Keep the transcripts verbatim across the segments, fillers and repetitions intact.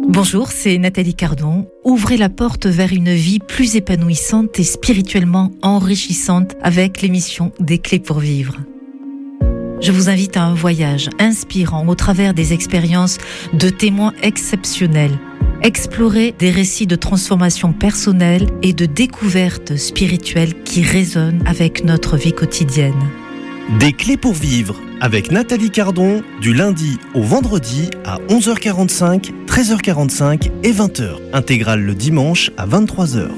Bonjour, c'est Nathalie Cardon. Ouvrez la porte vers une vie plus épanouissante et spirituellement enrichissante avec l'émission Des clés pour vivre. Je vous invite à un voyage inspirant au travers des expériences de témoins exceptionnels. Explorer des récits de transformation personnelle et de découvertes spirituelles qui résonnent avec notre vie quotidienne. Des clés pour vivre avec Nathalie Cardon du lundi au vendredi à onze heures quarante-cinq, treize heures quarante-cinq et vingt heures. Intégrale le dimanche à vingt-trois heures.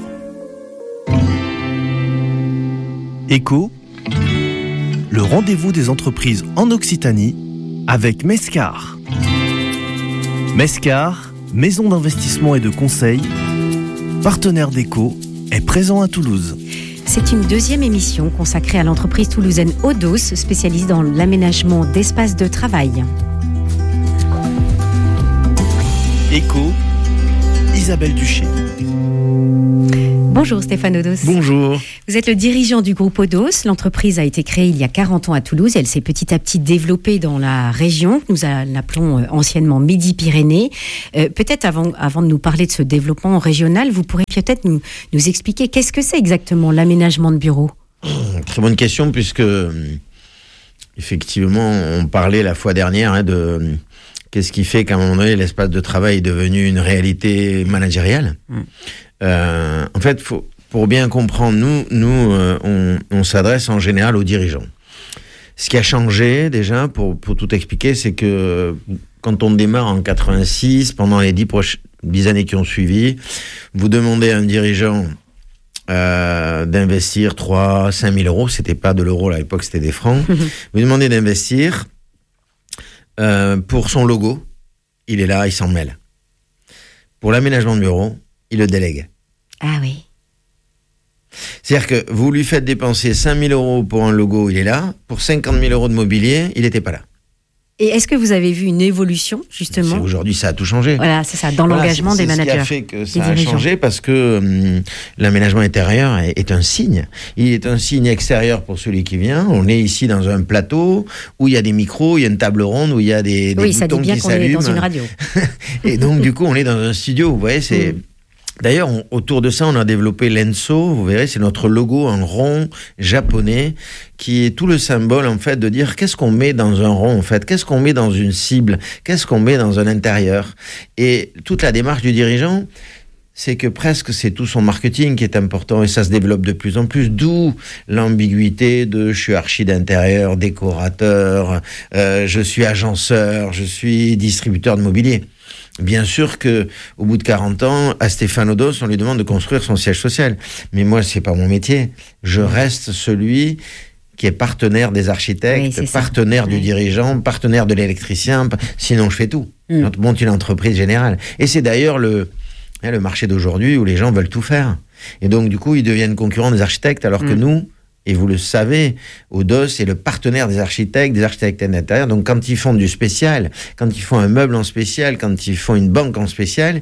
Écho, le rendez-vous des entreprises en Occitanie avec Mescar. Mescar, maison d'investissement et de conseil, partenaire d'Écho, est présent à Toulouse. C'est une deuxième émission consacrée à l'entreprise toulousaine Odos, spécialiste dans l'aménagement d'espaces de travail. Écho, Isabelle Duché. Bonjour Stéphane Odos. Bonjour. Vous êtes le dirigeant du groupe Odos. L'entreprise a été créée il y a quarante ans à Toulouse. Elle s'est petit à petit développée dans la région que nous l'appelons anciennement Midi-Pyrénées. Euh, peut-être avant, avant de nous parler de ce développement régional, vous pourrez peut-être nous, nous expliquer qu'est-ce que c'est exactement l'aménagement de bureaux ? Très bonne question, puisque effectivement, on parlait la fois dernière hein, de qu'est-ce qui fait qu'à un moment donné, l'espace de travail est devenu une réalité managériale. Mmh. Euh, en fait, faut, pour bien comprendre, nous, nous euh, on, on s'adresse en général aux dirigeants. Ce qui a changé déjà, pour, pour tout expliquer, c'est que quand on démarre en quatre-vingt-six, pendant les dix, proches, dix années qui ont suivi, vous demandez à un dirigeant euh, d'investir trois à cinq mille euros, c'était pas de l'euro à l'époque, c'était des francs, vous demandez d'investir euh, pour son logo, il est là, il s'en mêle. Pour l'aménagement de bureau, il le délègue. Ah oui. C'est-à-dire que vous lui faites dépenser cinq mille euros pour un logo, il est là. Pour cinquante mille euros de mobilier, il n'était pas là. Et est-ce que vous avez vu une évolution, justement ? C'est aujourd'hui, ça a tout changé. Voilà, c'est ça, dans voilà, l'engagement c'est, des c'est managers. Ce qui a fait que ça a changé parce que hum, l'aménagement intérieur est, est un signe. Il est un signe extérieur pour celui qui vient. On est ici dans un plateau où il y a des micros, il y a une table ronde, où il y a des, des oui, boutons ça dit bien qui qu'on s'allument. Est dans une radio. Et donc, du coup, on est dans un studio. Vous voyez, c'est... Mm. D'ailleurs, on, autour de ça, on a développé l'Enso. Vous verrez, c'est notre logo en rond japonais qui est tout le symbole, en fait, de dire qu'est-ce qu'on met dans un rond, en fait, qu'est-ce qu'on met dans une cible, qu'est-ce qu'on met dans un intérieur. Et toute la démarche du dirigeant, c'est que presque c'est tout son marketing qui est important et ça se développe de plus en plus. D'où l'ambiguïté de je suis archi d'intérieur, décorateur, euh, je suis agenceur, je suis distributeur de mobilier. Bien sûr que au bout de quarante ans, à Stéphane Odos, on lui demande de construire son siège social. Mais moi, c'est pas mon métier. Je reste celui qui est partenaire des architectes, oui, partenaire ça. du oui. dirigeant, partenaire de l'électricien. Sinon, je fais tout. Mm. Je monte une entreprise générale. Et c'est d'ailleurs le, le marché d'aujourd'hui où les gens veulent tout faire. Et donc, du coup, ils deviennent concurrents des architectes, alors mm. que nous, et vous le savez, Odos est le partenaire des architectes, des architectes d'intérieur. Donc, quand ils font du spécial, quand ils font un meuble en spécial, quand ils font une banque en spécial,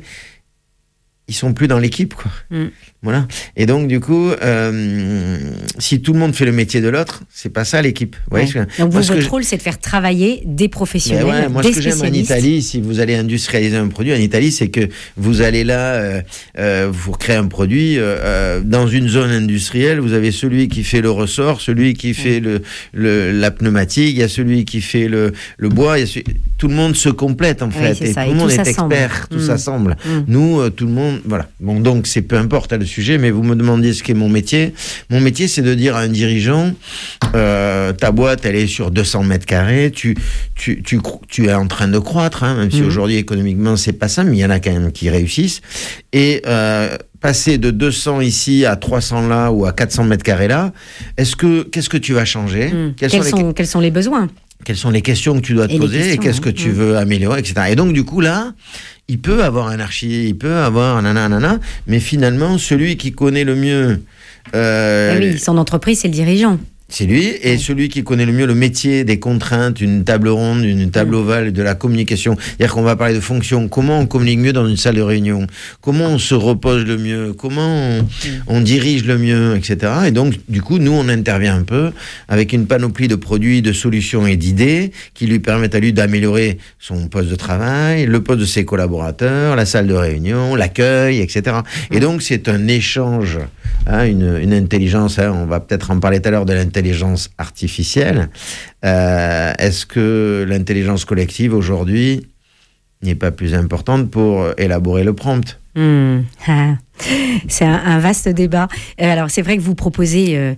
ils sont plus dans l'équipe, quoi. Mm. Voilà. Et donc, du coup, euh, si tout le monde fait le métier de l'autre, c'est pas ça l'équipe. Ouais. Ouais. Donc, vous, votre rôle, c'est de faire travailler des professionnels, ouais, moi, des ce que j'aime en Italie, si vous allez industrialiser un produit, en Italie, c'est que vous allez là, euh, euh, vous créez un produit, euh, dans une zone industrielle, vous avez celui qui fait le ressort, celui qui fait mm. le, le, la pneumatique, il y a celui qui fait le, le bois, il y a celui... tout le monde se complète, en fait. Oui, et ça. tout le et monde tout est expert, mm. tout s'assemble. Mm. Nous, euh, tout le monde, voilà. Bon, donc, c'est peu importe le sujet, mais vous me demandez ce qu'est mon métier. Mon métier, c'est de dire à un dirigeant, euh, ta boîte, elle est sur deux cents mètres carrés, tu, tu, tu, tu es en train de croître, hein, même si mmh. aujourd'hui, économiquement, c'est pas ça, mais il y en a quand même qui réussissent. Et, euh, passer de deux cents ici à trois cents là ou à quatre cents mètres carrés là, est-ce que, qu'est-ce que tu vas changer? mmh. quels, quels, sont sont les... quels sont les besoins? Quelles sont les questions que tu dois te et poser et qu'est-ce que tu mmh. veux améliorer, et cetera. Et donc, du coup, là, il peut avoir un archi, il peut avoir un nanana, mais finalement, celui qui connaît le mieux... Euh, oui, son entreprise, c'est le dirigeant. C'est lui, et celui qui connaît le mieux le métier des contraintes, une table ronde, une table ovale, de la communication. C'est-à-dire qu'on va parler de fonction. Comment on communique mieux dans une salle de réunion? Comment on se repose le mieux? Comment on, on dirige le mieux, et cetera. Et donc, du coup, nous, on intervient un peu avec une panoplie de produits, de solutions et d'idées qui lui permettent à lui d'améliorer son poste de travail, le poste de ses collaborateurs, la salle de réunion, l'accueil, et cetera. Et donc, c'est un échange, hein, une, une intelligence, hein, on va peut-être en parler tout à l'heure de l'intelligence L'intelligence artificielle. Euh, est-ce que l'intelligence collective aujourd'hui n'est pas plus importante pour élaborer le prompt? Mmh. Ah. C'est un, un vaste débat. Alors c'est vrai que vous proposez euh,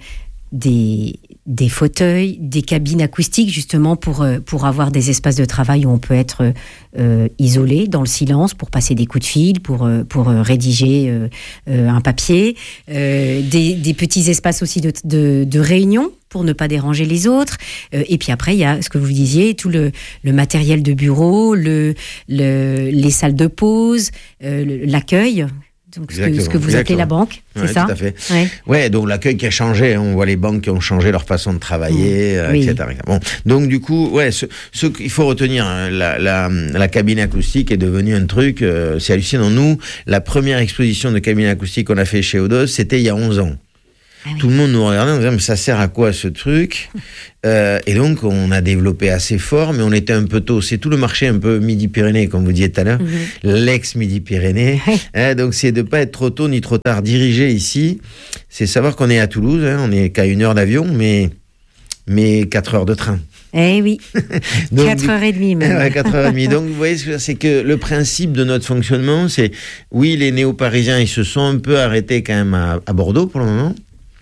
des, des fauteuils, des cabines acoustiques justement pour, euh, pour avoir des espaces de travail où on peut être euh, isolé dans le silence, pour passer des coups de fil, pour, euh, pour euh, rédiger euh, euh, un papier, euh, des, des petits espaces aussi de, de, de réunion pour ne pas déranger les autres. Euh, et puis après, il y a ce que vous disiez, tout le, le matériel de bureau, le, le, les salles de pause, euh, le, l'accueil. Donc ce que, ce que vous exactement. appelez la banque, c'est ouais, ça? Tout à fait. Ouais. ouais, donc l'accueil qui a changé, hein, on voit les banques qui ont changé leur façon de travailler, mmh. euh, oui. et cetera. Bon, donc du coup, ouais, ce, ce qu'il faut retenir, hein, la, la, la cabine acoustique est devenue un truc, euh, c'est hallucinant. Nous, la première exposition de cabine acoustique qu'on a fait chez Odos, c'était il y a onze ans. Ah oui. Tout le monde nous regardait en disant mais ça sert à quoi ce truc? euh, Et donc on a développé assez fort, mais on était un peu tôt. C'est tout le marché un peu Midi-Pyrénées, comme vous disiez tout à l'heure, mm-hmm. l'ex-Midi-Pyrénées. Oui. hein, donc c'est de pas être trop tôt ni trop tard. Diriger ici, c'est savoir qu'on est à Toulouse, hein, on est qu'à une heure d'avion, mais mais quatre heures de train. Eh oui, donc, quatre heures trente même. Ouais, quatre heures trente. Donc, vous voyez, c'est que le principe de notre fonctionnement, c'est, oui, les néo-parisiens, ils se sont un peu arrêtés quand même à, à Bordeaux pour le moment.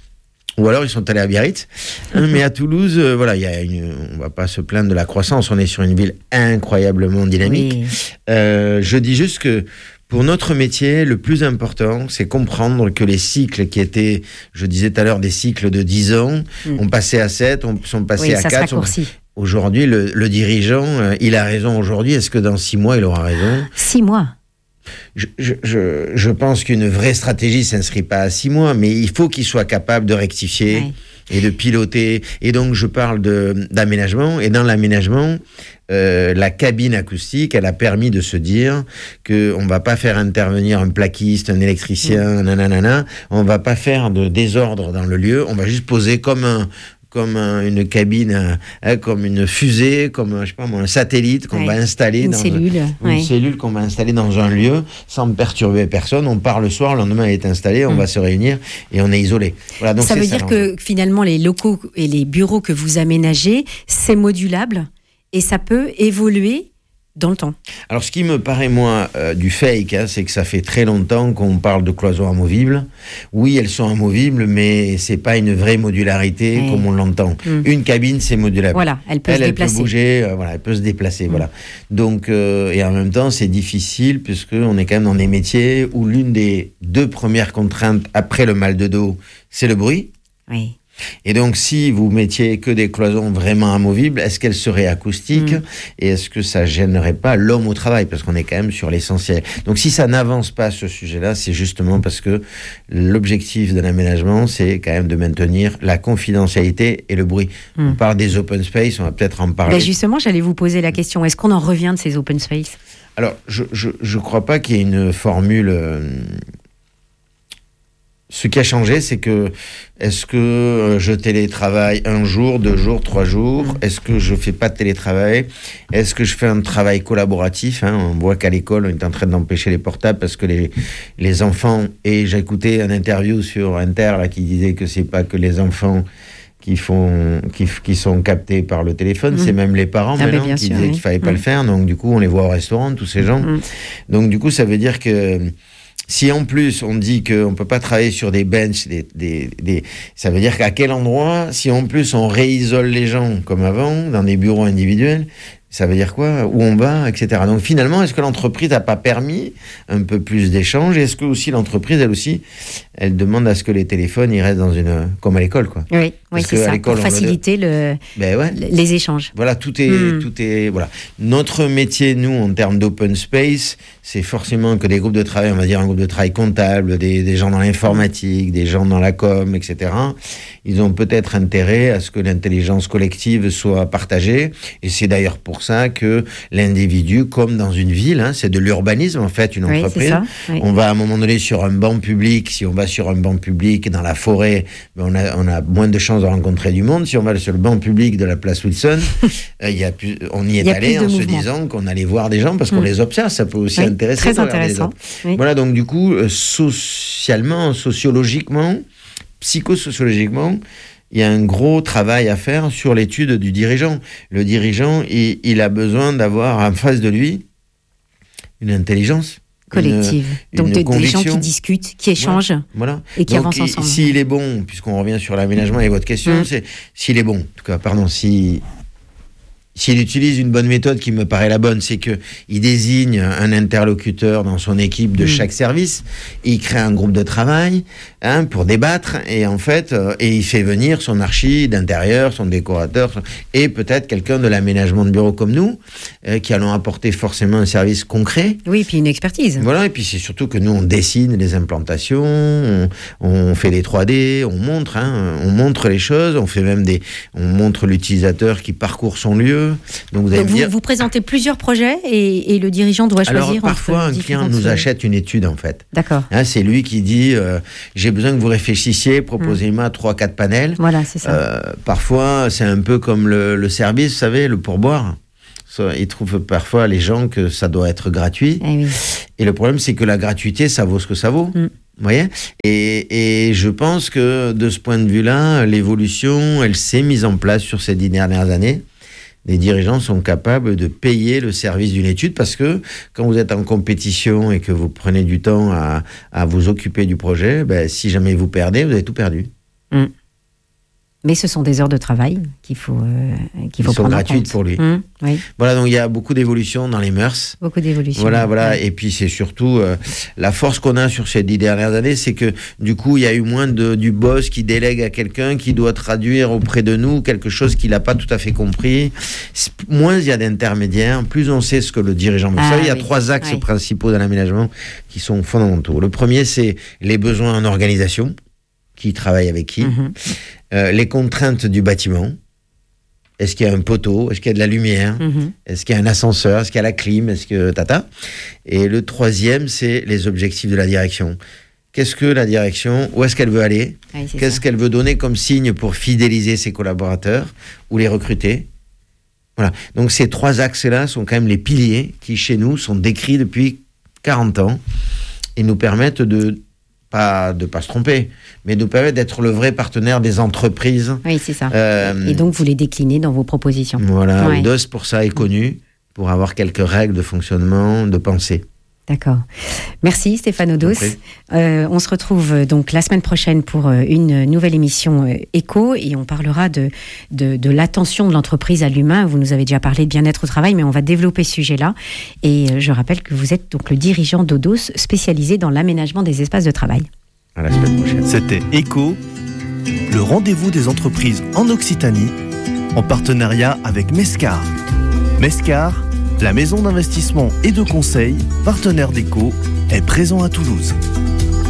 Ou alors ils sont allés à Biarritz. Hein, mais à Toulouse, euh, voilà, il y a une, on va pas se plaindre de la croissance. On est sur une ville incroyablement dynamique. Oui. Euh, je dis juste que pour notre métier, le plus important, c'est comprendre que les cycles qui étaient, je disais tout à l'heure, des cycles de dix ans, mm. ont passé à sept, on, sont passés oui, à quatre. Sont... Aujourd'hui, le, le dirigeant, euh, il a raison aujourd'hui. Est-ce que dans six mois, il aura raison? Six mois Je, je, je, je pense qu'une vraie stratégie ne s'inscrit pas à six mois, mais il faut qu'il soit capable de rectifier ouais. et de piloter. Et donc, je parle de, d'aménagement. Et dans l'aménagement, euh, la cabine acoustique, elle a permis de se dire qu'on ne va pas faire intervenir un plaquiste, un électricien, mmh. nanana. On ne va pas faire de désordre dans le lieu. On va juste poser comme un... comme un, une cabine, hein, comme une fusée, comme je sais pas, un satellite qu'on ouais. va installer une dans cellule, un, une ouais. cellule qu'on va installer dans un lieu sans perturber personne. On part le soir, le lendemain elle est installée, on mmh. va se réunir et on est isolé. Voilà, donc ça c'est veut ça, dire que finalement les locaux et les bureaux que vous aménagez, c'est modulable et ça peut évoluer dans le temps. Alors, ce qui me paraît, moi, euh, du fake, hein, c'est que ça fait très longtemps qu'on parle de cloisons amovibles. Oui, elles sont amovibles, mais c'est pas une vraie modularité et... comme on l'entend. Mm. Une cabine, c'est modulable. Voilà, elle peut elle, se déplacer. Elle peut bouger, euh, voilà, elle peut se déplacer, mm. voilà. Donc, euh, et en même temps, c'est difficile puisqu'on est quand même dans des métiers où l'une des deux premières contraintes après le mal de dos, c'est le bruit. Oui. Et donc, si vous mettiez que des cloisons vraiment amovibles, est-ce qu'elles seraient acoustiques mmh. et est-ce que ça gênerait pas l'homme au travail? Parce qu'on est quand même sur l'essentiel. Donc, si ça n'avance pas ce sujet-là, c'est justement parce que l'objectif de l'aménagement, c'est quand même de maintenir la confidentialité et le bruit. Mmh. On parle des open space, on va peut-être en parler. Ben justement, j'allais vous poser la question. Est-ce qu'on en revient de ces open space? Alors, je, je, je crois pas qu'il y ait une formule... Euh, Ce qui a changé, c'est que est-ce que je télétravaille un jour, deux jours, trois jours? Est-ce que je fais pas de télétravail? Est-ce que je fais un travail collaboratif, hein? On voit qu'à l'école, on est en train d'empêcher les portables parce que les, les enfants... Et j'ai écouté une interview sur Inter là, qui disait que c'est pas que les enfants... qui font, qui, qui sont captés par le téléphone, mmh. c'est même les parents ah maintenant qui sûr, disaient oui. qu'il fallait pas mmh. le faire. Donc du coup, on les voit au restaurant, tous ces gens. Mmh. Donc du coup, ça veut dire que si en plus on dit qu'on ne peut pas travailler sur des benches, des, des, des, ça veut dire qu'à quel endroit, si en plus on réisole les gens comme avant, dans des bureaux individuels, ça veut dire quoi? Où on va, et cetera. Donc finalement, est-ce que l'entreprise n'a pas permis un peu plus d'échanges? Est-ce que aussi l'entreprise, elle aussi, elle demande à ce que les téléphones ils restent dans une comme à l'école quoi. Oui, oui c'est ça, pour faciliter le, ben ouais. les échanges. Voilà, tout est mm. tout est voilà. Notre métier nous en termes d'open space, c'est forcément que des groupes de travail, on va dire un groupe de travail comptable, des, des gens dans l'informatique, des gens dans la com, et cetera. Ils ont peut-être intérêt à ce que l'intelligence collective soit partagée. Et c'est d'ailleurs pour ça que l'individu, comme dans une ville, hein, c'est de l'urbanisme en fait, une entreprise. Oui, c'est ça, oui. On va à un moment donné sur un banc public. Si on va sur un banc public dans la forêt, ben on, a, on a moins de chances de rencontrer du monde. Si on va sur le banc public de la place Wilson, euh, y a plus, on y est y allé en se disant qu'on allait voir des gens parce qu'on mmh. les observe. Ça peut aussi oui, intéresser. Très intéressant. Oui. Voilà, donc du coup, euh, socialement, sociologiquement, psychosociologiquement, il y a un gros travail à faire sur l'étude du dirigeant. Le dirigeant, il, il a besoin d'avoir en face de lui une intelligence collective. Une, donc une de, des gens conviction. qui discutent, qui échangent voilà, voilà. et qui donc, avancent ensemble. S'il est bon, puisqu'on revient sur l'aménagement et votre question, mmh. c'est s'il est bon, en tout cas, pardon, si... S'il utilise une bonne méthode qui me paraît la bonne, c'est qu'il désigne un interlocuteur dans son équipe de mmh. chaque service, il crée un groupe de travail hein, pour débattre, et en fait, euh, et il fait venir son archi d'intérieur, son décorateur, son, et peut-être quelqu'un de l'aménagement de bureau comme nous, euh, qui allons apporter forcément un service concret. Oui, et puis une expertise. Voilà, et puis c'est surtout que nous, on dessine les implantations, on, on fait des trois D, on montre, hein, on montre les choses, on fait même des, on montre l'utilisateur qui parcourt son lieu. Donc vous, allez Donc vous, dire... vous présentez plusieurs projets et, et le dirigeant doit choisir. Alors parfois un client nous achète une étude en fait. D'accord. Hein, c'est lui qui dit euh, j'ai besoin que vous réfléchissiez, proposez-moi trois, quatre panels. Voilà, c'est ça. Euh, parfois c'est un peu comme le, le service, vous savez, le pourboire. Ils trouvent parfois les gens que ça doit être gratuit. Eh oui. Et le problème c'est que la gratuité ça vaut ce que ça vaut. Mm. Vous voyez ? et, et je pense que de ce point de vue-là, l'évolution, elle s'est mise en place sur ces dix dernières années. Les dirigeants sont capables de payer le service d'une étude parce que quand vous êtes en compétition et que vous prenez du temps à, à vous occuper du projet, ben, si jamais vous perdez, vous avez tout perdu. Mmh. Mais ce sont des heures de travail qu'il faut, euh, qu'il faut Ils sont prendre en gratuites compte. pour lui. Mmh, oui. Voilà, donc il y a beaucoup d'évolutions dans les mœurs. Beaucoup d'évolutions. Voilà, voilà. Ouais. Et puis c'est surtout euh, la force qu'on a sur ces dix dernières années, c'est que du coup il y a eu moins de du boss qui délègue à quelqu'un qui doit traduire auprès de nous quelque chose qu'il n'a pas tout à fait compris. Moins il y a d'intermédiaires, plus on sait ce que le dirigeant veut. Ah, Vous savez, il y a oui. trois axes Oui. principaux dans l'aménagement qui sont fondamentaux. Le premier, c'est les besoins en organisation. Qui travaille avec qui, mmh. euh, les contraintes du bâtiment. Est-ce qu'il y a un poteau? Est-ce qu'il y a de la lumière? mmh. Est-ce qu'il y a un ascenseur? Est-ce qu'il y a la clim? Est-ce que tata? Et le troisième, c'est les objectifs de la direction. Qu'est-ce que la direction? Où est-ce qu'elle veut aller? Oui, Qu'est-ce ça. qu'elle veut donner comme signe pour fidéliser ses collaborateurs ou les recruter? Voilà. Donc ces trois axes-là sont quand même les piliers qui, chez nous, sont décrits depuis quarante ans et nous permettent de pas de pas se tromper, mais nous permettre d'être le vrai partenaire des entreprises. Oui, c'est ça. Euh, et donc, vous les déclinez dans vos propositions. Voilà, ouais. Oudos, pour ça, est connu, pour avoir quelques règles de fonctionnement, de pensée. D'accord. Merci Stéphane Oudos. Euh, on se retrouve donc la semaine prochaine pour une nouvelle émission euh, Écho et on parlera de, de, de l'attention de l'entreprise à l'humain. Vous nous avez déjà parlé de bien-être au travail, mais on va développer ce sujet-là. Et euh, je rappelle que vous êtes donc le dirigeant d'Oudos spécialisé dans l'aménagement des espaces de travail. À la semaine prochaine. C'était Écho, le rendez-vous des entreprises en Occitanie, en partenariat avec Mescar. Mescar, la maison d'investissement et de conseil, partenaire d'Écho, est présent à Toulouse.